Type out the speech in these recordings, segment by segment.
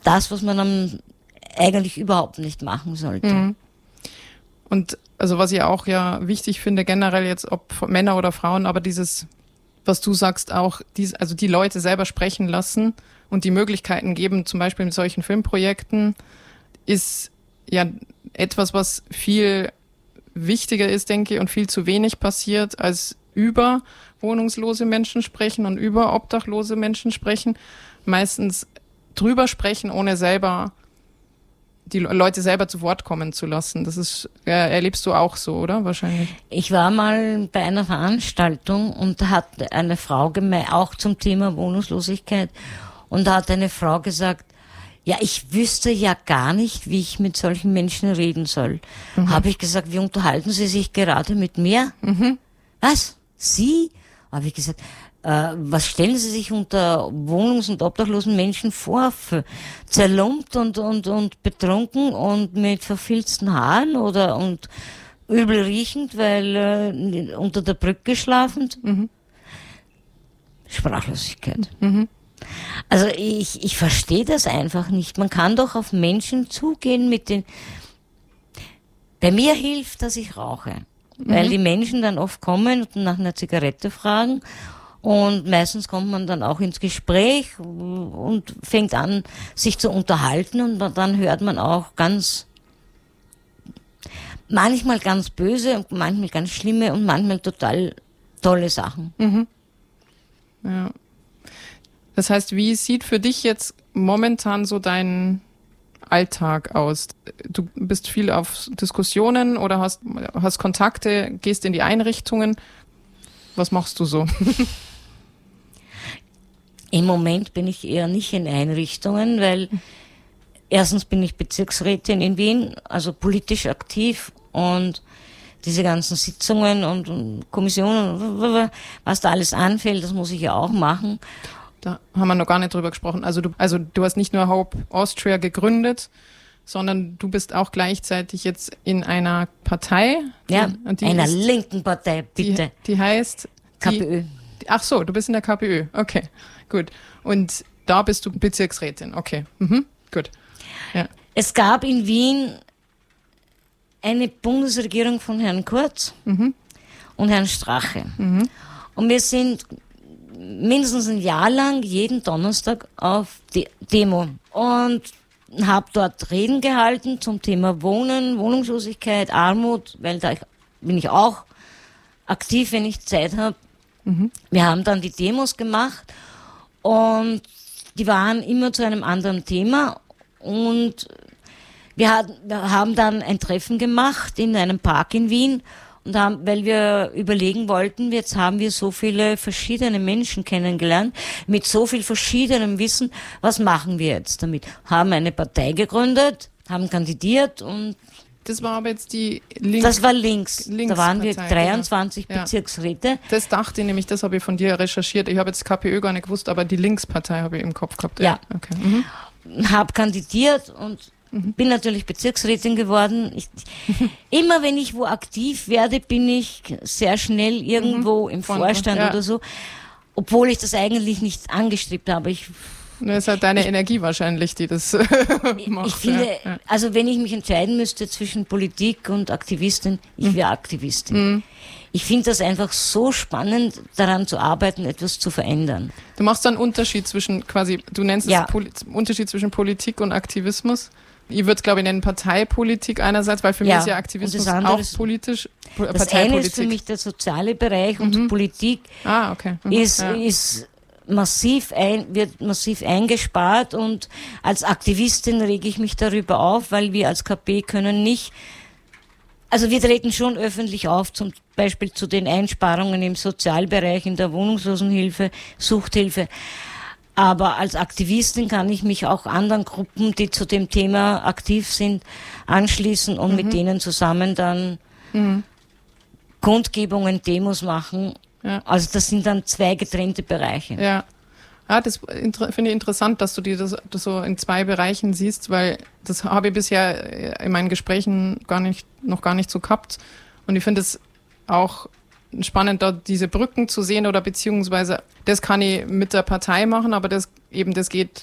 das, was man dann eigentlich überhaupt nicht machen sollte. Mhm. Und also was ich auch ja wichtig finde, generell jetzt ob Männer oder Frauen, aber dieses, was du sagst, auch also die Leute selber sprechen lassen und die Möglichkeiten geben, zum Beispiel mit solchen Filmprojekten, ist ja etwas, was viel wichtiger ist, denke ich, und viel zu wenig passiert, als über wohnungslose Menschen sprechen und über obdachlose Menschen sprechen. Meistens drüber sprechen, ohne selber die Leute selber zu Wort kommen zu lassen. Das ist, erlebst du auch so, oder? Wahrscheinlich. Ich war mal bei einer Veranstaltung und da hat eine Frau auch zum Thema Wohnungslosigkeit, und da hat eine Frau gesagt, ja, ich wüsste ja gar nicht, wie ich mit solchen Menschen reden soll. Habe ich gesagt, wie unterhalten Sie sich gerade mit mir? Was? Sie? Habe ich gesagt, was stellen Sie sich unter wohnungs- und obdachlosen Menschen vor? Zerlumpt und betrunken und mit verfilzten Haaren und übel riechend, weil unter der Brücke schlafend? Sprachlosigkeit. Also ich verstehe das einfach nicht. Man kann doch auf Menschen zugehen mit den... Bei mir hilft, dass ich rauche. Weil die Menschen dann oft kommen und nach einer Zigarette fragen. Und meistens kommt man dann auch ins Gespräch und fängt an, sich zu unterhalten. Und dann hört man auch manchmal ganz böse und manchmal ganz schlimme und manchmal total tolle Sachen. Ja. Das heißt, wie sieht für dich jetzt momentan so dein Alltag aus? Du bist viel auf Diskussionen oder hast Kontakte, gehst in die Einrichtungen. Was machst du so? Im Moment bin ich eher nicht in Einrichtungen, weil erstens bin ich Bezirksrätin in Wien, also politisch aktiv, und diese ganzen Sitzungen und Kommissionen, was da alles anfällt, das muss ich ja auch machen. Da haben wir noch gar nicht drüber gesprochen. Also du hast nicht nur Hope Austria gegründet, sondern du bist auch gleichzeitig jetzt in einer Partei. Einer linken Partei, bitte. Die heißt? KPÖ. Ach so, du bist in der KPÖ. Okay, gut. Und da bist du Bezirksrätin. Okay, gut. Ja. Es gab in Wien eine Bundesregierung von Herrn Kurz und Herrn Strache. Und wir sind mindestens ein Jahr lang jeden Donnerstag auf die Demo und habe dort Reden gehalten zum Thema Wohnen, Wohnungslosigkeit, Armut, weil da bin ich auch aktiv, wenn ich Zeit habe. Wir haben dann die Demos gemacht und die waren immer zu einem anderen Thema, und wir haben dann ein Treffen gemacht in einem Park in Wien. Und weil wir überlegen wollten, jetzt haben wir so viele verschiedene Menschen kennengelernt, mit so viel verschiedenem Wissen, was machen wir jetzt damit? Haben eine Partei gegründet, haben kandidiert und... Das war aber jetzt die Links. Das war links. Da waren wir 23 genau. Bezirksräte. Das dachte ich nämlich, das habe ich von dir recherchiert. Ich habe jetzt KPÖ gar nicht gewusst, aber die Linkspartei habe ich im Kopf gehabt. Ja. Okay. Hab kandidiert und bin natürlich Bezirksrätin geworden. Immer wenn ich wo aktiv werde, bin ich sehr schnell irgendwo im Vorstand oder so, obwohl ich das eigentlich nicht angestrebt habe. Das ist halt deine Energie wahrscheinlich, die das macht. Ich finde, also wenn ich mich entscheiden müsste zwischen Politik und Aktivistin, ich wäre Aktivistin. Ich finde das einfach so spannend, daran zu arbeiten, etwas zu verändern. Du machst dann einen Unterschied zwischen du nennst es Unterschied zwischen Politik und Aktivismus. Ich würde es, glaube ich, nennen Parteipolitik einerseits, weil für mich ist ja Aktivismus auch politisch. Das eine ist für mich der soziale Bereich und Politik ist wird massiv eingespart, und als Aktivistin rege ich mich darüber auf, weil wir als KP können nicht, also wir treten schon öffentlich auf, zum Beispiel zu den Einsparungen im Sozialbereich, in der Wohnungslosenhilfe, Suchthilfe. Aber als Aktivistin kann ich mich auch anderen Gruppen, die zu dem Thema aktiv sind, anschließen und mit denen zusammen dann Kundgebungen, Demos machen. Ja. Also das sind dann zwei getrennte Bereiche. Ja, das finde ich interessant, dass du das so in zwei Bereichen siehst, weil das habe ich bisher in meinen Gesprächen noch gar nicht so gehabt. Und ich finde es auch spannend, da diese Brücken zu sehen, oder beziehungsweise das kann ich mit der Partei machen, aber das geht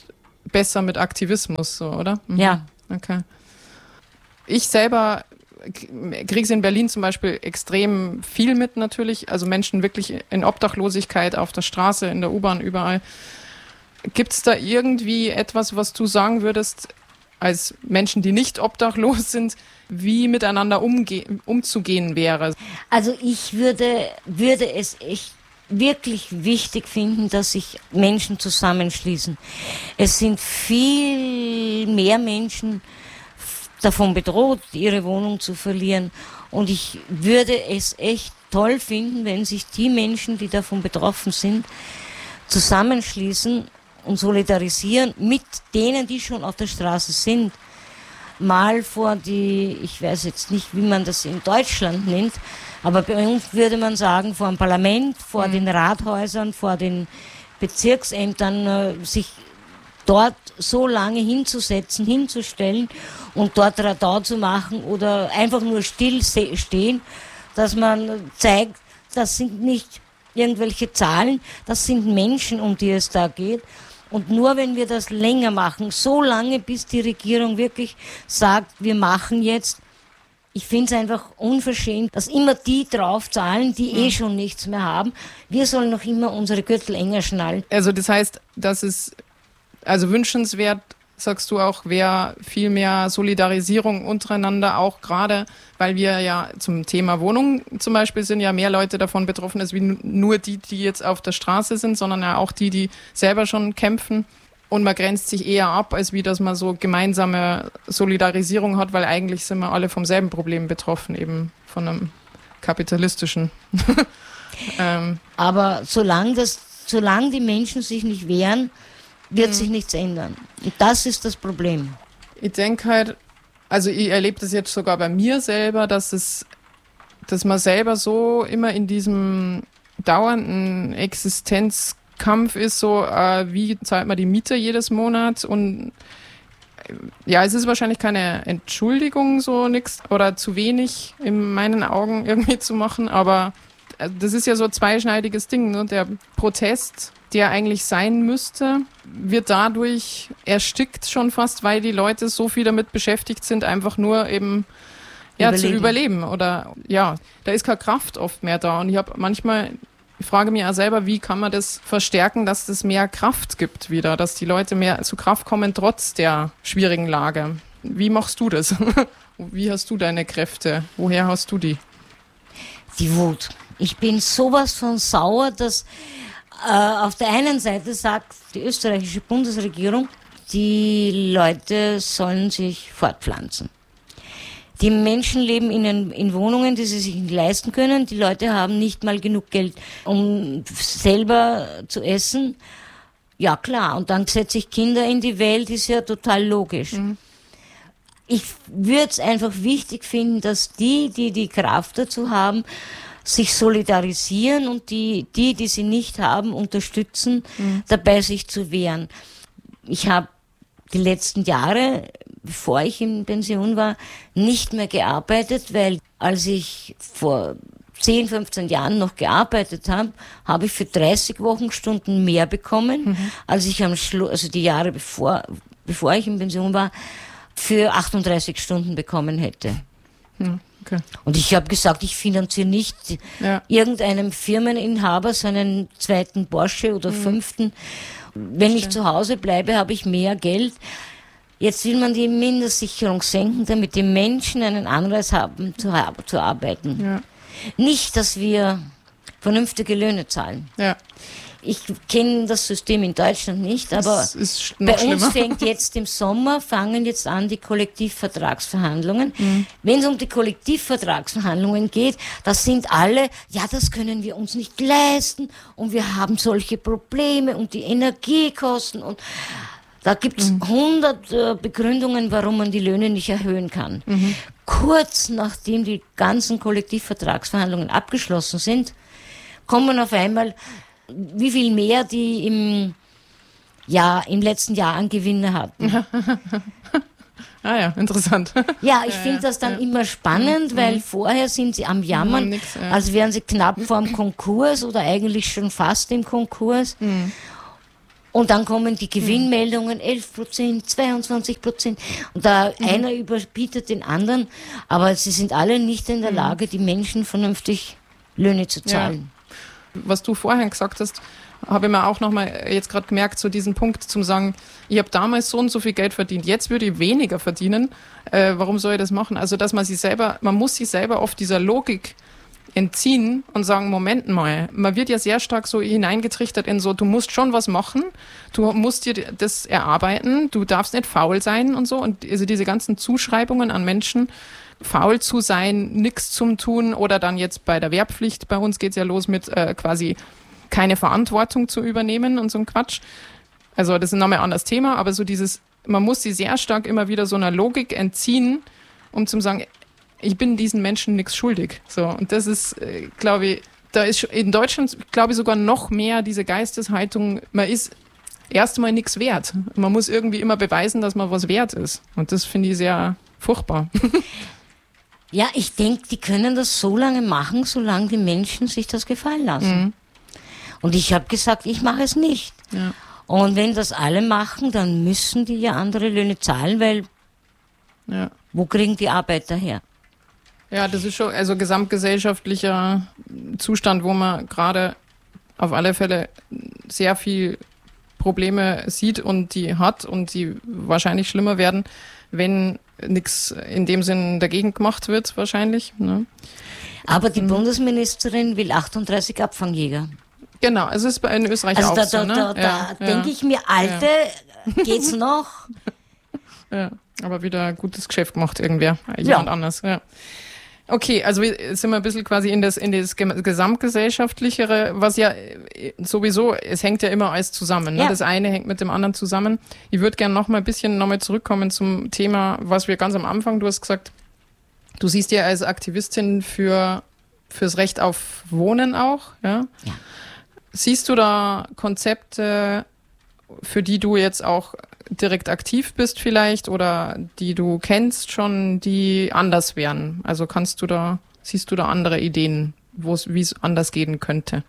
besser mit Aktivismus, so, oder? Mhm. Ja. Okay. Ich selber kriege es in Berlin zum Beispiel extrem viel mit natürlich, also Menschen wirklich in Obdachlosigkeit auf der Straße, in der U-Bahn, überall. Gibt es da irgendwie etwas, was du sagen würdest, als Menschen, die nicht obdachlos sind, wie miteinander umzugehen wäre? Also ich würde es echt wirklich wichtig finden, dass sich Menschen zusammenschließen. Es sind viel mehr Menschen davon bedroht, ihre Wohnung zu verlieren. Und ich würde es echt toll finden, wenn sich die Menschen, die davon betroffen sind, zusammenschließen und solidarisieren mit denen, die schon auf der Straße sind. Mal vor ich weiß jetzt nicht, wie man das in Deutschland nennt, aber bei uns würde man sagen, vor dem Parlament, vor den Rathäusern, vor den Bezirksämtern, sich dort so lange hinzustellen und dort Radau zu machen oder einfach nur still stehen, dass man zeigt, das sind nicht irgendwelche Zahlen, das sind Menschen, um die es da geht. Und nur wenn wir das länger machen, so lange, bis die Regierung wirklich sagt, wir machen jetzt, ich finde es einfach unverschämt, dass immer die draufzahlen, die schon nichts mehr haben. Wir sollen noch immer unsere Gürtel enger schnallen. Also das heißt, dass es also wünschenswert, sagst du auch, wäre viel mehr Solidarisierung untereinander, auch gerade, weil wir ja zum Thema Wohnung zum Beispiel sind ja mehr Leute davon betroffen, als wie nur die jetzt auf der Straße sind, sondern ja auch die selber schon kämpfen. Und man grenzt sich eher ab, als wie dass man so gemeinsame Solidarisierung hat, weil eigentlich sind wir alle vom selben Problem betroffen, eben von einem kapitalistischen. Aber solange die Menschen sich nicht wehren, wird sich nichts ändern. Und das ist das Problem. Ich denke halt, also ich erlebe das jetzt sogar bei mir selber, dass man selber so immer in diesem dauernden Existenzkampf ist, so wie zahlt man die Miete jedes Monat, und ja, es ist wahrscheinlich keine Entschuldigung, so nichts oder zu wenig in meinen Augen irgendwie zu machen, aber das ist ja so ein zweischneidiges Ding, ne? Der Protest, der eigentlich sein müsste, wird dadurch erstickt schon fast, weil die Leute so viel damit beschäftigt sind, einfach nur eben zu überleben. Oder ja, da ist keine Kraft oft mehr da. Und ich frage mich auch selber, wie kann man das verstärken, dass das mehr Kraft gibt wieder, dass die Leute mehr zu Kraft kommen, trotz der schwierigen Lage. Wie machst du das? Wie hast du deine Kräfte? Woher hast du die? Die Wut. Ich bin sowas von sauer, dass auf der einen Seite sagt die österreichische Bundesregierung, die Leute sollen sich fortpflanzen. Die Menschen leben in Wohnungen, die sie sich nicht leisten können. Die Leute haben nicht mal genug Geld, um selber zu essen. Ja, klar. Und dann setze ich Kinder in die Welt, ist ja total logisch. Ich würde es einfach wichtig finden, dass die Kraft dazu haben, sich solidarisieren und die sie nicht haben, unterstützen, dabei sich zu wehren. Ich habe die letzten Jahre, bevor ich in Pension war, nicht mehr gearbeitet, weil als ich vor 10, 15 Jahren noch gearbeitet habe, habe ich für 30 Wochenstunden mehr bekommen, als ich am Schluss, also die Jahre bevor ich in Pension war, für 38 Stunden bekommen hätte. Okay. Und ich habe gesagt, ich finanziere nicht irgendeinem Firmeninhaber seinen zweiten Porsche oder fünften. Wenn ich zu Hause bleibe, habe ich mehr Geld. Jetzt will man die Mindestsicherung senken, damit die Menschen einen Anreiz haben, zu arbeiten. Ja. Nicht, dass wir vernünftige Löhne zahlen. Ja. Ich kenne das System in Deutschland nicht, aber bei uns fangen jetzt an die Kollektivvertragsverhandlungen. Wenn es um die Kollektivvertragsverhandlungen geht, das sind alle, ja, das können wir uns nicht leisten und wir haben solche Probleme und die Energiekosten und da gibt es 100 Begründungen, warum man die Löhne nicht erhöhen kann. Kurz nachdem die ganzen Kollektivvertragsverhandlungen abgeschlossen sind, kommen auf einmal wie viel mehr die im letzten Jahr an Gewinne hatten. Ah ja, interessant. Ja, ich finde das dann immer spannend, weil vorher sind sie am Jammern, als wären sie knapp vor dem Konkurs oder eigentlich schon fast im Konkurs. Und dann kommen die Gewinnmeldungen, 11%, 22%. Und da einer überbietet den anderen. Aber sie sind alle nicht in der Lage, die Menschen vernünftig Löhne zu zahlen. Ja. Was du vorhin gesagt hast, habe ich mir auch nochmal jetzt gerade gemerkt, so diesen Punkt zum sagen, ich habe damals so und so viel Geld verdient, jetzt würde ich weniger verdienen. Warum soll ich das machen? Also, dass man muss sich selber oft dieser Logik entziehen und sagen, Moment mal, man wird ja sehr stark so hineingetrichtert in so, du musst schon was machen, du musst dir das erarbeiten, du darfst nicht faul sein und so. Und also diese ganzen Zuschreibungen an Menschen, faul zu sein, nichts zum Tun oder dann jetzt bei der Wehrpflicht, bei uns geht's ja los mit quasi keine Verantwortung zu übernehmen und so ein Quatsch. Also das ist nochmal ein anderes Thema, aber so dieses, man muss sie sehr stark immer wieder so einer Logik entziehen, um zu sagen, ich bin diesen Menschen nichts schuldig. So, und das ist, glaube ich, da ist in Deutschland, glaube ich, sogar noch mehr diese Geisteshaltung, man ist erstmal nichts wert. Man muss irgendwie immer beweisen, dass man was wert ist. Und das finde ich sehr furchtbar. Ja, ich denke, die können das so lange machen, solange die Menschen sich das gefallen lassen. Und ich habe gesagt, ich mache es nicht. Ja. Und wenn das alle machen, dann müssen die ja andere Löhne zahlen, weil wo kriegen die Arbeiter her? Ja, das ist schon also gesamtgesellschaftlicher Zustand, wo man gerade auf alle Fälle sehr viel Probleme sieht und die hat und die wahrscheinlich schlimmer werden, wenn nichts in dem Sinn dagegen gemacht wird, wahrscheinlich. Ne? Aber die Bundesministerin will 38 Abfangjäger. Genau, also es ist in Österreich auch so. Da denke ich mir, Alte, geht's noch? Ja, aber wieder gutes Geschäft gemacht irgendwer, jemand anders. Ja. Okay, also sind wir ein bisschen quasi in das Gesamtgesellschaftlichere, was ja sowieso, es hängt ja immer alles zusammen. Ne? Ja. Das eine hängt mit dem anderen zusammen. Ich würde gerne noch mal ein bisschen zurückkommen zum Thema, was wir ganz am Anfang, du hast gesagt, du siehst ja als Aktivistin fürs Recht auf Wohnen auch. Ja? Ja. Siehst du da Konzepte, für die du jetzt auch direkt aktiv bist vielleicht oder die du kennst schon, die anders wären? Also siehst du da andere Ideen, wie es anders gehen könnte?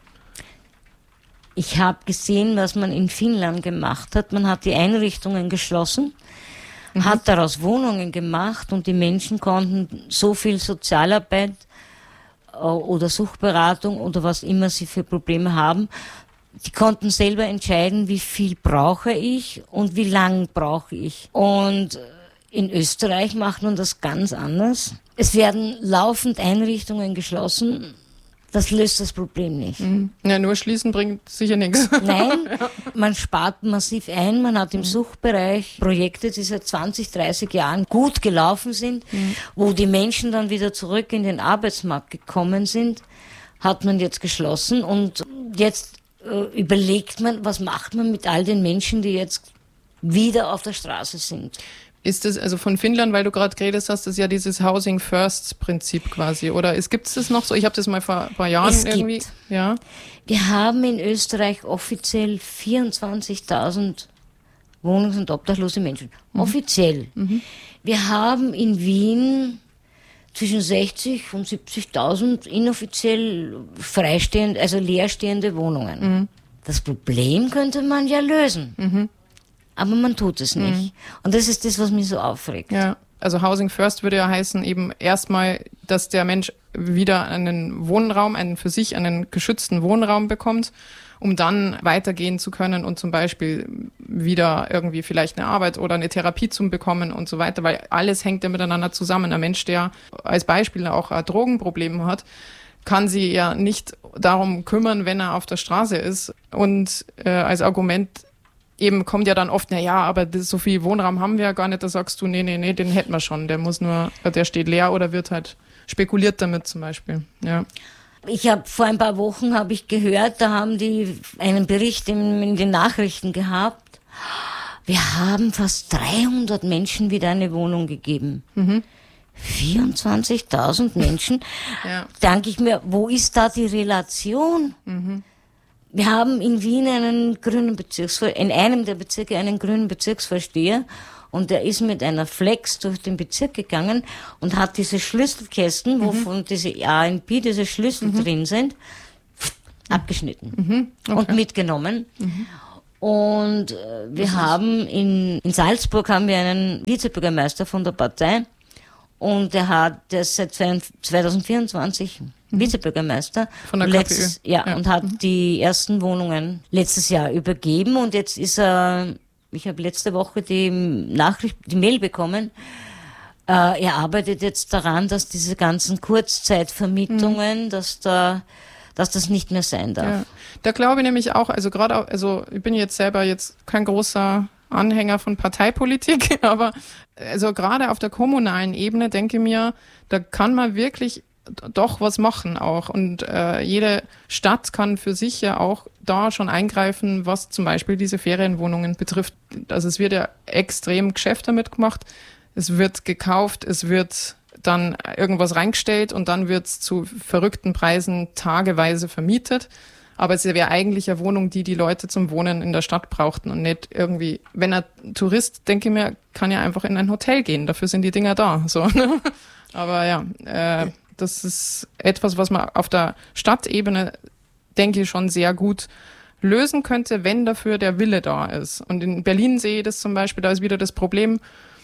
Ich habe gesehen, was man in Finnland gemacht hat. Man hat die Einrichtungen geschlossen, hat daraus Wohnungen gemacht und die Menschen konnten so viel Sozialarbeit oder Suchtberatung oder was immer sie für Probleme haben, die konnten selber entscheiden, wie viel brauche ich und wie lang brauche ich. Und in Österreich macht man das ganz anders. Es werden laufend Einrichtungen geschlossen. Das löst das Problem nicht. Ja, nur schließen bringt sicher nichts. Nein, man spart massiv ein. Man hat im Suchtbereich Projekte, die seit 20, 30 Jahren gut gelaufen sind, wo die Menschen dann wieder zurück in den Arbeitsmarkt gekommen sind, hat man jetzt geschlossen. Und jetzt überlegt man, was macht man mit all den Menschen, die jetzt wieder auf der Straße sind. Ist das also von Finnland, weil du gerade geredet hast, das ist ja dieses Housing First Prinzip quasi, oder gibt es das noch so? Ich habe das mal vor ein paar Jahren irgendwie. Ja. Wir haben in Österreich offiziell 24.000 wohnungs- und obdachlose Menschen. Offiziell. Wir haben in Wien zwischen 60 und 70.000 inoffiziell freistehende, also leerstehende Wohnungen. Das Problem könnte man ja lösen. Aber man tut es nicht. Und das ist das, was mich so aufregt. Ja, also Housing First würde ja heißen eben erstmal, dass der Mensch wieder einen Wohnraum, für sich einen geschützten Wohnraum bekommt, um dann weitergehen zu können und zum Beispiel wieder irgendwie vielleicht eine Arbeit oder eine Therapie zu bekommen und so weiter, weil alles hängt ja miteinander zusammen. Ein Mensch, der als Beispiel auch ein Drogenproblem hat, kann sich ja nicht darum kümmern, wenn er auf der Straße ist. Und als Argument eben kommt ja dann oft, aber so viel Wohnraum haben wir ja gar nicht, da sagst du, nee, den hätten wir schon, der steht leer oder wird halt spekuliert damit zum Beispiel, ja. Vor ein paar Wochen habe ich gehört, da haben die einen Bericht in den Nachrichten gehabt. Wir haben fast 300 Menschen wieder eine Wohnung gegeben. 24.000 Menschen. Ja. Denke ich mir, wo ist da die Relation? Wir haben in Wien in einem der Bezirke einen grünen Bezirksvorsteher und der ist mit einer Flex durch den Bezirk gegangen und hat diese Schlüsselkästen, wovon diese ANP, diese Schlüssel drin sind, abgeschnitten und mitgenommen. Und wir haben in Salzburg haben wir einen Vizebürgermeister von der Partei und der ist seit 2024 Vizebürgermeister. Von der KPÖ. Und hat die ersten Wohnungen letztes Jahr übergeben und jetzt ist er, ich habe letzte Woche die Mail bekommen, er arbeitet jetzt daran, dass diese ganzen Kurzzeitvermietungen, dass das nicht mehr sein darf. Ja. Da glaube ich nämlich auch, also ich bin jetzt selber kein großer Anhänger von Parteipolitik, aber also gerade auf der kommunalen Ebene denke ich mir, da kann man wirklich doch was machen auch. Und jede Stadt kann für sich ja auch da schon eingreifen, was zum Beispiel diese Ferienwohnungen betrifft. Also es wird ja extrem Geschäft damit gemacht, es wird gekauft, es wird dann irgendwas reingestellt und dann wird es zu verrückten Preisen tageweise vermietet. Aber es wäre eigentlich eine Wohnung, die Leute zum Wohnen in der Stadt brauchten und nicht irgendwie, wenn ein Tourist, denke ich mir, kann ja einfach in ein Hotel gehen, dafür sind die Dinger da. So, ne? Aber ja, das ist etwas, was man auf der Stadtebene, denke ich, schon sehr gut lösen könnte, wenn dafür der Wille da ist. Und in Berlin sehe ich das zum Beispiel, da ist wieder das Problem,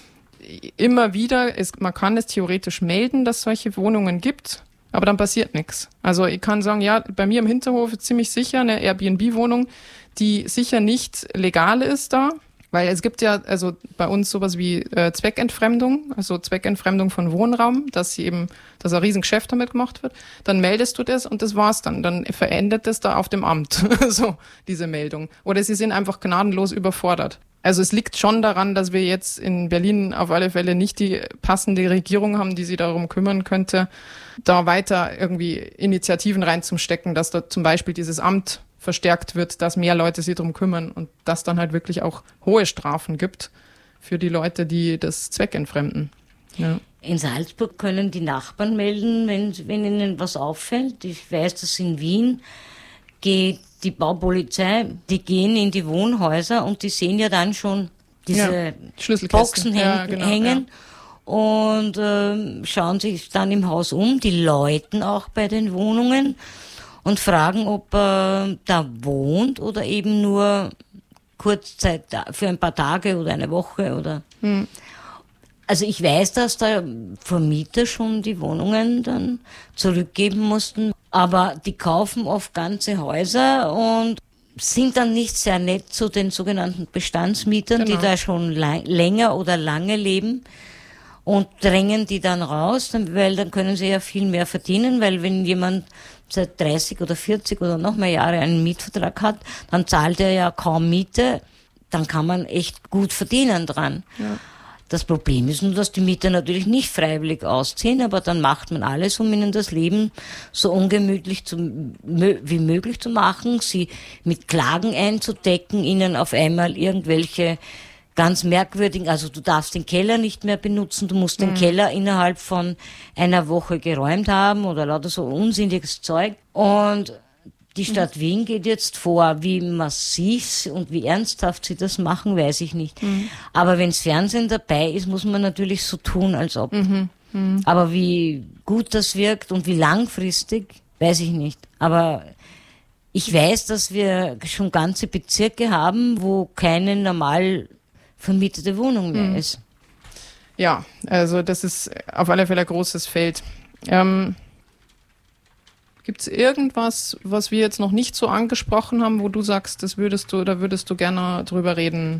immer wieder, man kann es theoretisch melden, dass es solche Wohnungen gibt, aber dann passiert nichts. Also ich kann sagen, ja, bei mir im Hinterhof ist ziemlich sicher eine Airbnb-Wohnung, die sicher nicht legal ist da, weil es gibt ja also bei uns sowas wie Zweckentfremdung, also Zweckentfremdung von Wohnraum, dass ein riesen Geschäft damit gemacht wird. Dann meldest du das und das war's dann. Dann verendet das da auf dem Amt, so diese Meldung. Oder sie sind einfach gnadenlos überfordert. Also es liegt schon daran, dass wir jetzt in Berlin auf alle Fälle nicht die passende Regierung haben, die sich darum kümmern könnte, da weiter irgendwie Initiativen reinzustecken, dass da zum Beispiel dieses Amt verstärkt wird, dass mehr Leute sich darum kümmern und dass dann halt wirklich auch hohe Strafen gibt für die Leute, die das zweckentfremden. Ja. In Salzburg können die Nachbarn melden, wenn ihnen was auffällt. Ich weiß, dass in Wien geht die Baupolizei, die gehen in die Wohnhäuser und die sehen ja dann schon diese Boxen hängen und schauen sich dann im Haus um, die läuten auch bei den Wohnungen und fragen, ob er da wohnt oder eben nur Kurzzeit für ein paar Tage oder eine Woche oder. Also ich weiß, dass da Vermieter schon die Wohnungen dann zurückgeben mussten, aber die kaufen oft ganze Häuser und sind dann nicht sehr nett zu den sogenannten Bestandsmietern, die da schon länger oder lange leben und drängen die dann raus, weil dann können sie ja viel mehr verdienen, weil wenn jemand seit 30 oder 40 oder noch mehr Jahre einen Mietvertrag hat, dann zahlt er ja kaum Miete, dann kann man echt gut verdienen dran. Ja. Das Problem ist nur, dass die Mieter natürlich nicht freiwillig ausziehen, aber dann macht man alles, um ihnen das Leben so ungemütlich wie möglich zu machen, sie mit Klagen einzudecken, ihnen auf einmal irgendwelche ganz merkwürdigen, also du darfst den Keller nicht mehr benutzen, du musst den Keller innerhalb von einer Woche geräumt haben oder lauter so unsinniges Zeug. Und die Stadt Wien geht jetzt vor, wie massiv und wie ernsthaft sie das machen, weiß ich nicht. Aber wenns Fernsehen dabei ist, muss man natürlich so tun, als ob. Aber wie gut das wirkt und wie langfristig, weiß ich nicht. Aber ich weiß, dass wir schon ganze Bezirke haben, wo keine normal vermietete Wohnung mehr ist. Ja, also das ist auf alle Fälle ein großes Feld. Gibt es irgendwas, was wir jetzt noch nicht so angesprochen haben, wo du sagst, da würdest du gerne drüber reden?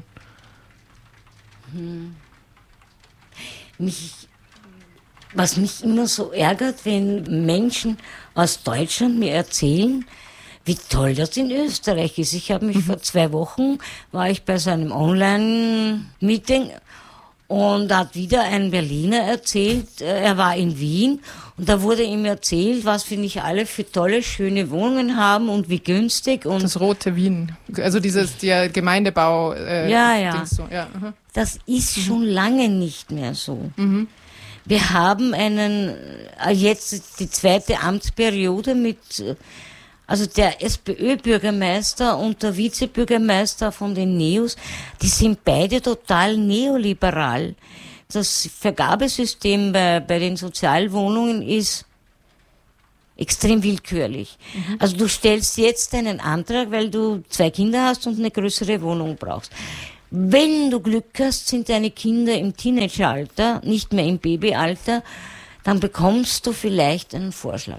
Was mich immer so ärgert, wenn Menschen aus Deutschland mir erzählen, wie toll das in Österreich ist. Ich habe mich vor 2 Wochen, war ich bei so einem Online-Meeting und da hat wieder ein Berliner erzählt, er war in Wien und da wurde ihm erzählt, was wir nicht alle für tolle, schöne Wohnungen haben und wie günstig. Und das rote Wien, also der Gemeindebau. Dings so. Ja, das ist schon lange nicht mehr so. Wir haben jetzt die 2. Amtsperiode mit, also der SPÖ-Bürgermeister und der Vizebürgermeister von den Neos, die sind beide total neoliberal. Das Vergabesystem bei den Sozialwohnungen ist Extrem willkürlich. Also du stellst jetzt einen Antrag, weil du 2 Kinder hast und eine größere Wohnung brauchst. Wenn du Glück hast, sind deine Kinder im Teenageralter, nicht mehr im Babyalter, dann bekommst du vielleicht einen Vorschlag.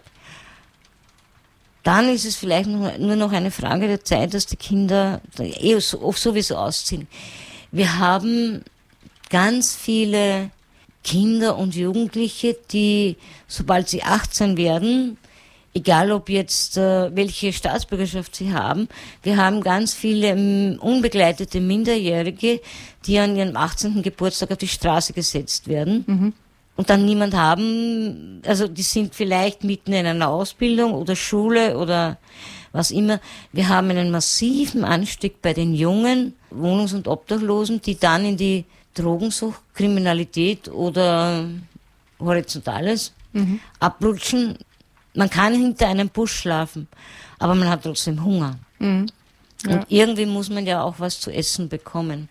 Dann ist es vielleicht nur noch eine Frage der Zeit, dass die Kinder sowieso ausziehen. Wir haben ganz viele Kinder und Jugendliche, die, sobald sie 18 werden, egal ob jetzt welche Staatsbürgerschaft sie haben, wir haben ganz viele unbegleitete Minderjährige, die an ihrem 18. Geburtstag auf die Straße gesetzt werden und dann niemand haben, also die sind vielleicht mitten in einer Ausbildung oder Schule oder was immer. Wir haben einen massiven Anstieg bei den jungen Wohnungs- und Obdachlosen, die dann in die Drogensucht, Kriminalität oder Horizontales abrutschen. Man kann hinter einem Busch schlafen, aber man hat trotzdem Hunger. Ja. Und irgendwie muss man ja auch was zu essen bekommen.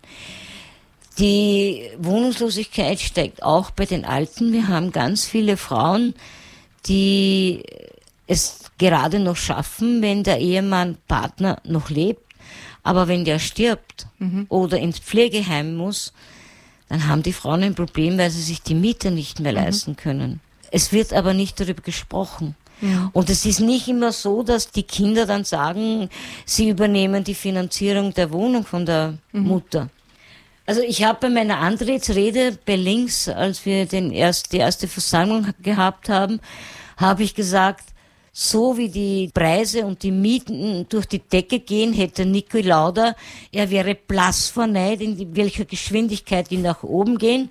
Die Wohnungslosigkeit steigt auch bei den Alten. Wir haben ganz viele Frauen, die es gerade noch schaffen, wenn der Ehemann, Partner noch lebt. Aber wenn der stirbt oder ins Pflegeheim muss, dann haben die Frauen ein Problem, weil sie sich die Miete nicht mehr leisten können. Es wird aber nicht darüber gesprochen. Ja. Und es ist nicht immer so, dass die Kinder dann sagen, sie übernehmen die Finanzierung der Wohnung von der Mutter. Also ich habe bei meiner Antrittsrede bei Links, als wir die erste Versammlung gehabt haben, habe ich gesagt, so wie die Preise und die Mieten durch die Decke gehen, hätte Niki Lauda, er wäre blass vor Neid, in welcher Geschwindigkeit die nach oben gehen.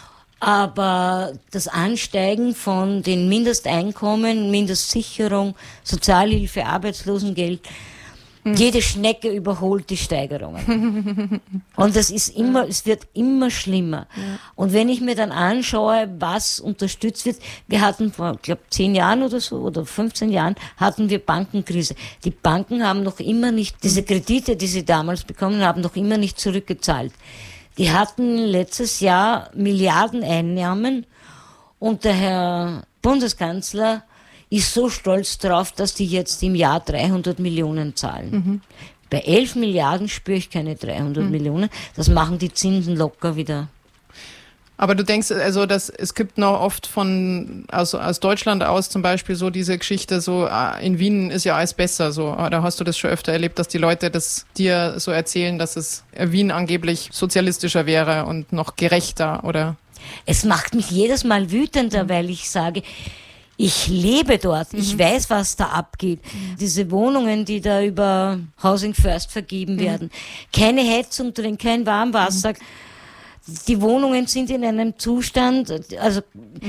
Aber das Ansteigen von den Mindesteinkommen, Mindestsicherung, Sozialhilfe, Arbeitslosengeld, jede Schnecke überholt die Steigerungen. Und es wird immer schlimmer. Ja. Und wenn ich mir dann anschaue, was unterstützt wird, wir hatten vor, ich glaube, 10 Jahren oder so, oder 15 Jahren, hatten wir Bankenkrise. Die Banken haben noch immer nicht, diese Kredite, die sie damals bekommen haben, noch immer nicht zurückgezahlt. Die hatten letztes Jahr Milliardeneinnahmen und der Herr Bundeskanzler ist so stolz drauf, dass die jetzt im Jahr 300 Millionen zahlen. Bei 11 Milliarden spüre ich keine 300 Millionen. Das machen die Zinsen locker wieder. Aber du denkst, also es gibt noch oft aus Deutschland aus zum Beispiel so diese Geschichte, so in Wien ist ja alles besser, so, da hast du das schon öfter erlebt, dass die Leute das dir so erzählen, dass es Wien angeblich sozialistischer wäre und noch gerechter, oder? Es macht mich jedes Mal wütender, weil ich sage, ich lebe dort, ich weiß, was da abgeht. Diese Wohnungen, die da über Housing First vergeben werden, keine Heizung drin, kein Warmwasser. Die Wohnungen sind in einem Zustand, also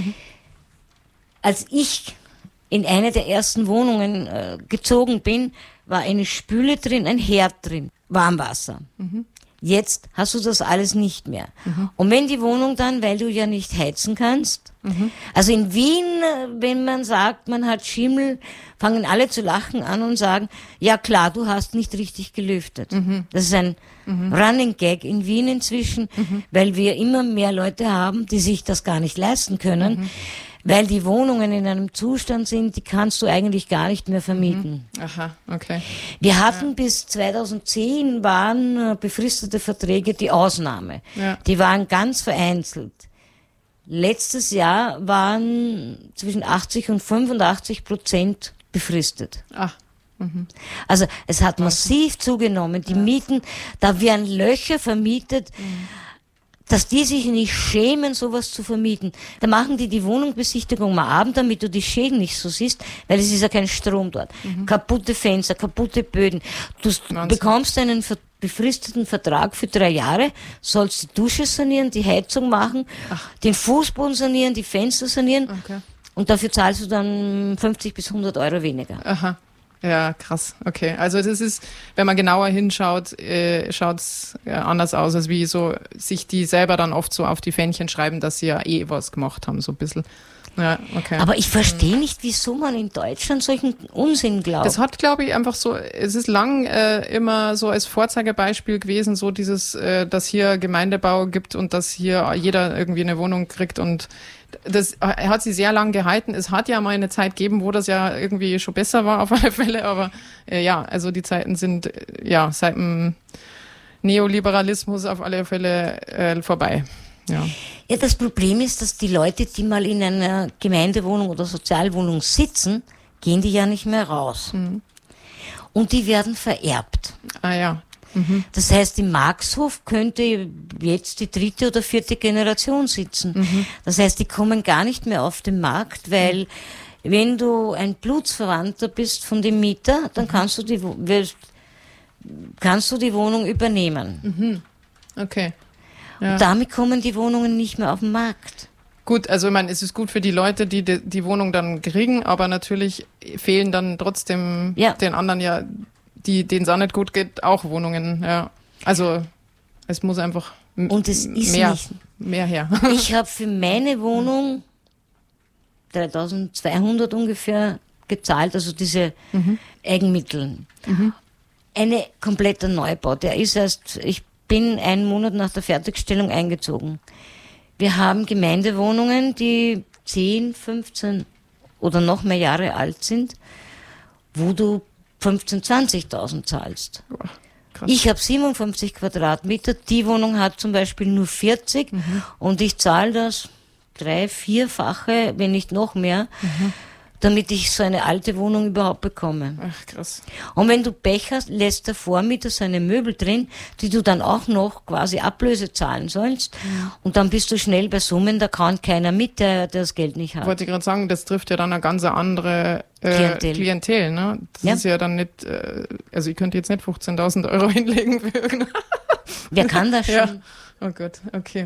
als ich in eine der ersten Wohnungen gezogen bin, war eine Spüle drin, ein Herd drin, Warmwasser. Jetzt hast du das alles nicht mehr. Und wenn die Wohnung dann, weil du ja nicht heizen kannst, also in Wien, wenn man sagt, man hat Schimmel, fangen alle zu lachen an und sagen, ja klar, du hast nicht richtig gelüftet. Das ist ein Running Gag in Wien inzwischen, weil wir immer mehr Leute haben, die sich das gar nicht leisten können, weil die Wohnungen in einem Zustand sind, die kannst du eigentlich gar nicht mehr vermieten. Aha, okay. Wir hatten bis 2010 waren befristete Verträge die Ausnahme. Ja. Die waren ganz vereinzelt. Letztes Jahr waren zwischen 80 und 85% befristet. Ach. Also es hat massiv zugenommen. Die Mieten, da werden Löcher vermietet, dass die sich nicht schämen, sowas zu vermieten. Da machen die Wohnungsbesichtigung mal abend, damit du die Schäden nicht so siehst, weil es ist ja kein Strom dort. Kaputte Fenster, kaputte Böden. Du bekommst einen befristeten Vertrag für 3 Jahre, sollst die Dusche sanieren, die Heizung machen, den Fußboden sanieren, die Fenster sanieren und dafür zahlst du dann 50 bis 100 Euro weniger. Aha. Ja, krass. Okay. Also das ist, wenn man genauer hinschaut, schaut's anders aus, als wie so sich die selber dann oft so auf die Fähnchen schreiben, dass sie ja was gemacht haben, so ein bisschen. Ja, okay. Aber ich verstehe nicht, wieso man in Deutschland solchen Unsinn glaubt. Das hat, glaube ich, einfach so, es ist lang immer so als Vorzeigebeispiel gewesen, so dieses, dass hier Gemeindebau gibt und dass hier jeder irgendwie eine Wohnung kriegt und das hat sie sehr lang gehalten. Es hat ja mal eine Zeit gegeben, wo das ja irgendwie schon besser war auf alle Fälle, aber also die Zeiten sind seit dem Neoliberalismus auf alle Fälle vorbei. Ja, das Problem ist, dass die Leute, die mal in einer Gemeindewohnung oder Sozialwohnung sitzen, gehen die ja nicht mehr raus. Und die werden vererbt. Ah ja. Das heißt, im Marxhof könnte jetzt die 3. oder 4. Generation sitzen. Das heißt, die kommen gar nicht mehr auf den Markt, weil wenn du ein Blutsverwandter bist von dem Mieter, dann kannst du die Wohnung übernehmen. Okay. Ja. Und damit kommen die Wohnungen nicht mehr auf den Markt. Gut, also ich meine, es ist gut für die Leute, die die Wohnung dann kriegen, aber natürlich fehlen dann trotzdem den anderen denen es auch nicht gut geht, auch Wohnungen. Ja. Also es muss einfach und es ist mehr her. Ich habe für meine Wohnung 3.200 ungefähr gezahlt, also diese Eigenmittel. Eine komplette Neubau. Ich bin einen Monat nach der Fertigstellung eingezogen. Wir haben Gemeindewohnungen, die 10, 15 oder noch mehr Jahre alt sind, wo du 15.000, 20.000 zahlst. Krass. Ich habe 57 Quadratmeter, die Wohnung hat zum Beispiel nur 40 und ich zahle das 3-, 4-fache, wenn nicht noch mehr, damit ich so eine alte Wohnung überhaupt bekomme. Ach, krass. Und wenn du Pech hast, lässt der Vormieter seine Möbel drin, die du dann auch noch quasi Ablöse zahlen sollst. Und dann bist du schnell bei Summen, da kann keiner mit, der das Geld nicht hat. Wollte ich gerade sagen, das trifft ja dann eine ganz andere Klientel, ne? Das ist ja dann nicht, also ich könnte jetzt nicht 15.000 Euro hinlegen für irgendeine. Wer kann das schon? Ja. Oh Gott, okay.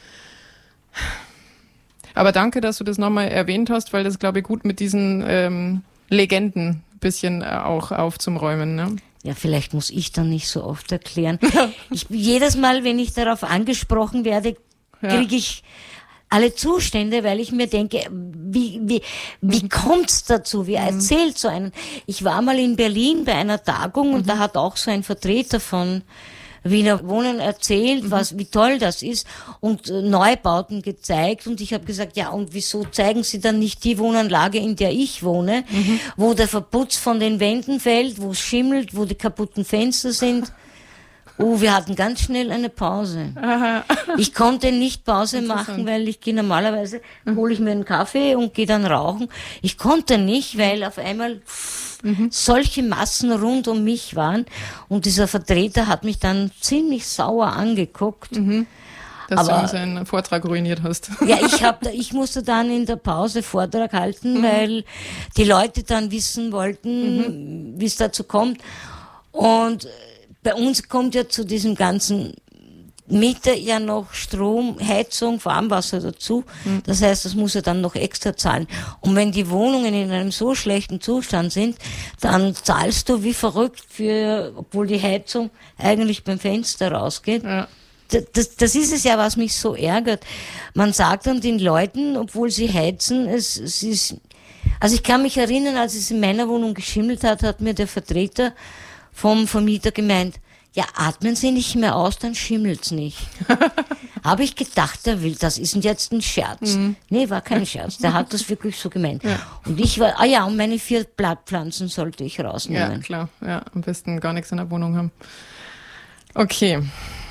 Aber danke, dass du das nochmal erwähnt hast, weil das, glaube ich, gut mit diesen Legenden ein bisschen auch aufzuräumen. Ne? Ja, vielleicht muss ich dann nicht so oft erklären. Jedes Mal, wenn ich darauf angesprochen werde, kriege ich alle Zustände, weil ich mir denke, wie kommt's dazu? Wie erzählt so einen? Ich war mal in Berlin bei einer Tagung und da hat auch so ein Vertreter von Wiener Wohnen erzählt, wie toll das ist und Neubauten gezeigt und ich habe gesagt, ja und wieso zeigen Sie dann nicht die Wohnanlage, in der ich wohne, wo der Verputz von den Wänden fällt, wo es schimmelt, wo die kaputten Fenster sind. Wir hatten ganz schnell eine Pause. Aha. Ich konnte nicht Pause machen, weil ich gehe normalerweise, hole ich mir einen Kaffee und gehe dann rauchen. Ich konnte nicht, weil auf einmal solche Massen rund um mich waren und dieser Vertreter hat mich dann ziemlich sauer angeguckt. Dass du uns einen Vortrag ruiniert hast. Ja, ich musste dann in der Pause Vortrag halten, weil die Leute dann wissen wollten, wie es dazu kommt. Und bei uns kommt ja zu diesem ganzen Miete ja noch Strom, Heizung, Warmwasser dazu. Das heißt, das muss er dann noch extra zahlen. Und wenn die Wohnungen in einem so schlechten Zustand sind, dann zahlst du wie verrückt obwohl die Heizung eigentlich beim Fenster rausgeht. Ja. Das ist es ja, was mich so ärgert. Man sagt dann den Leuten, obwohl sie heizen, es ist, also ich kann mich erinnern, als es in meiner Wohnung geschimmelt hat mir der Vertreter vom Vermieter gemeint, ja, atmen Sie nicht mehr aus, dann schimmelt's nicht. Habe ich gedacht, das ist jetzt ein Scherz. Nee, war kein Scherz. Der hat das wirklich so gemeint. Ja. Und ich war, und meine 4 Blattpflanzen sollte ich rausnehmen. Ja, klar. Ja, am besten gar nichts in der Wohnung haben. Okay.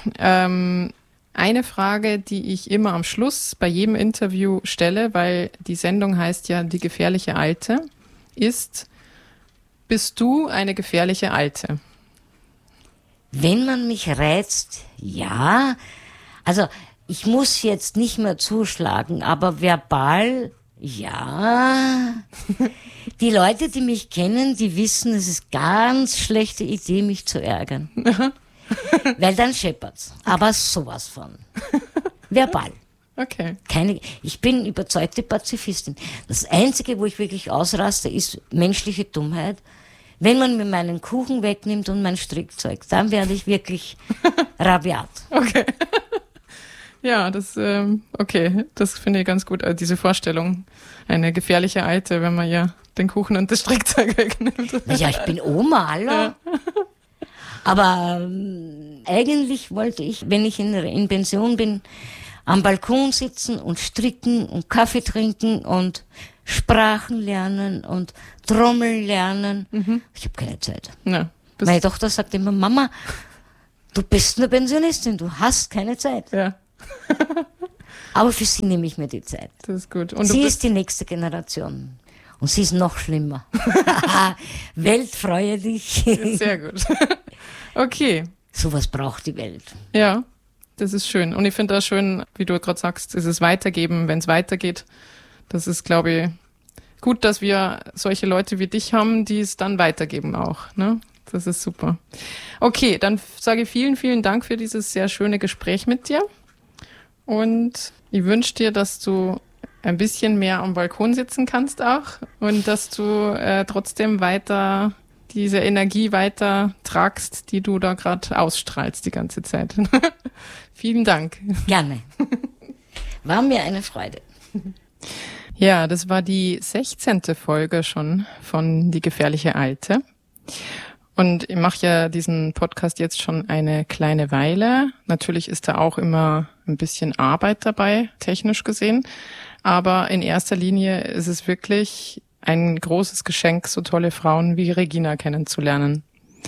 Eine Frage, die ich immer am Schluss bei jedem Interview stelle, weil die Sendung heißt ja Die gefährliche Alte, ist: Bist du eine gefährliche Alte? Wenn man mich reizt, ja. Also ich muss jetzt nicht mehr zuschlagen, aber verbal, ja. Die Leute, die mich kennen, die wissen, es ist ganz schlechte Idee, mich zu ärgern. Weil dann scheppert's. Aber sowas von. Verbal. Okay. Ich bin überzeugte Pazifistin. Das Einzige, wo ich wirklich ausraste, ist menschliche Dummheit. Wenn man mir meinen Kuchen wegnimmt und mein Strickzeug, dann werde ich wirklich rabiat. Okay. Ja, das finde ich ganz gut. Also diese Vorstellung, eine gefährliche Alte, wenn man ja den Kuchen und das Strickzeug wegnimmt. Naja, ich bin Oma, hallo. Ja. Aber eigentlich wollte ich, wenn ich in Pension bin, am Balkon sitzen und stricken und Kaffee trinken und Sprachen lernen und Trommeln lernen. Ich habe keine Zeit. Ja, meine Tochter sagt immer, Mama, du bist eine Pensionistin, du hast keine Zeit. Ja. Aber für sie nehme ich mir die Zeit. Das ist gut. Und sie ist die nächste Generation. Und sie ist noch schlimmer. Welt, freue dich. Sehr gut. Okay. Sowas braucht die Welt. Ja, das ist schön. Und ich finde das schön, wie du gerade sagst, ist es weitergeben, wenn es weitergeht. Das ist, glaube ich, gut, dass wir solche Leute wie dich haben, die es dann weitergeben auch. Ne? Das ist super. Okay, dann sage ich vielen, vielen Dank für dieses sehr schöne Gespräch mit dir. Und ich wünsche dir, dass du ein bisschen mehr am Balkon sitzen kannst auch und dass du trotzdem weiter diese Energie weiter tragst, die du da gerade ausstrahlst die ganze Zeit. Vielen Dank. Gerne. War mir eine Freude. Ja, das war die 16. Folge schon von Die gefährliche Alte. Und ich mache ja diesen Podcast jetzt schon eine kleine Weile. Natürlich ist da auch immer ein bisschen Arbeit dabei, technisch gesehen. Aber in erster Linie ist es wirklich ein großes Geschenk, so tolle Frauen wie Regina kennenzulernen.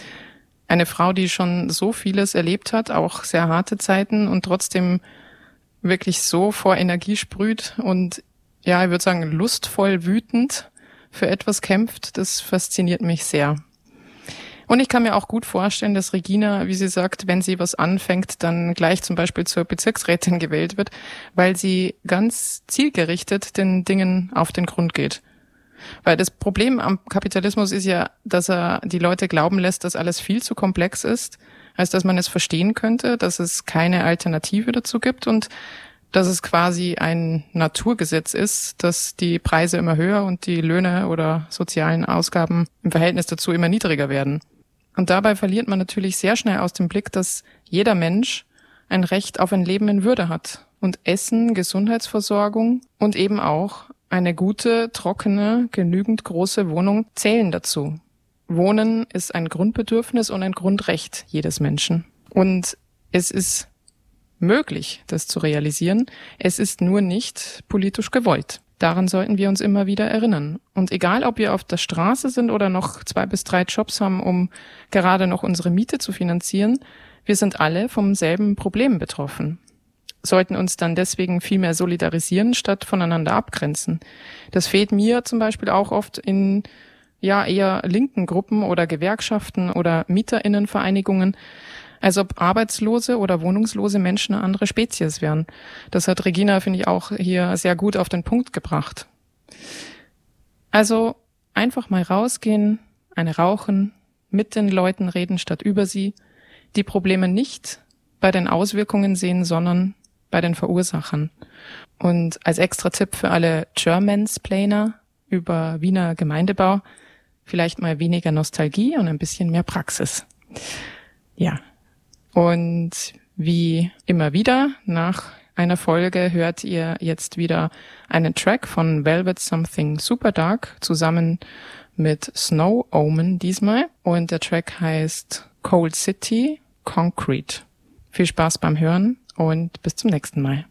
Eine Frau, die schon so vieles erlebt hat, auch sehr harte Zeiten und trotzdem wirklich so vor Energie sprüht und ja, ich würde sagen, lustvoll wütend für etwas kämpft. Das fasziniert mich sehr. Und ich kann mir auch gut vorstellen, dass Regina, wie sie sagt, wenn sie was anfängt, dann gleich zum Beispiel zur Bezirksrätin gewählt wird, weil sie ganz zielgerichtet den Dingen auf den Grund geht. Weil das Problem am Kapitalismus ist ja, dass er die Leute glauben lässt, dass alles viel zu komplex ist, als dass man es verstehen könnte, dass es keine Alternative dazu gibt und dass es quasi ein Naturgesetz ist, dass die Preise immer höher und die Löhne oder sozialen Ausgaben im Verhältnis dazu immer niedriger werden. Und dabei verliert man natürlich sehr schnell aus dem Blick, dass jeder Mensch ein Recht auf ein Leben in Würde hat. Und Essen, Gesundheitsversorgung und eben auch eine gute, trockene, genügend große Wohnung zählen dazu. Wohnen ist ein Grundbedürfnis und ein Grundrecht jedes Menschen. Und es ist möglich, das zu realisieren. Es ist nur nicht politisch gewollt. Daran sollten wir uns immer wieder erinnern. Und egal, ob wir auf der Straße sind oder noch 2 bis 3 Jobs haben, um gerade noch unsere Miete zu finanzieren, wir sind alle vom selben Problem betroffen. Sollten uns dann deswegen viel mehr solidarisieren, statt voneinander abgrenzen. Das fehlt mir zum Beispiel auch oft in ja eher linken Gruppen oder Gewerkschaften oder MieterInnenvereinigungen, als ob arbeitslose oder wohnungslose Menschen eine andere Spezies wären. Das hat Regina, finde ich, auch hier sehr gut auf den Punkt gebracht. Also einfach mal rausgehen, eine rauchen, mit den Leuten reden statt über sie, die Probleme nicht bei den Auswirkungen sehen, sondern bei den Verursachern. Und als extra Tipp für alle Germansplainer über Wiener Gemeindebau, vielleicht mal weniger Nostalgie und ein bisschen mehr Praxis. Ja. Und wie immer wieder, nach einer Folge hört ihr jetzt wieder einen Track von Velvet Something Super Dark zusammen mit Snow Omen diesmal. Und der Track heißt Cold City Concrete. Viel Spaß beim Hören und bis zum nächsten Mal.